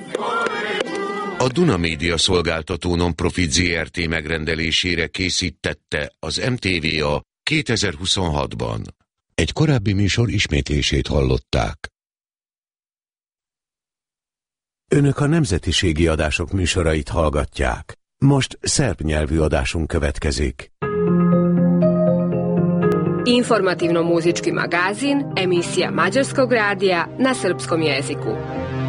A Duna Média szolgáltató non-profit ZRT megrendelésére készítette az MTVA 2026-ban. Egy korábbi műsor ismétlését hallották. Önök a nemzetiségi adások műsorait hallgatják. Most szerb nyelvű adásunk következik. Informativno-muzički magazin, emisija Mađarskog radija na srpskom jeziku.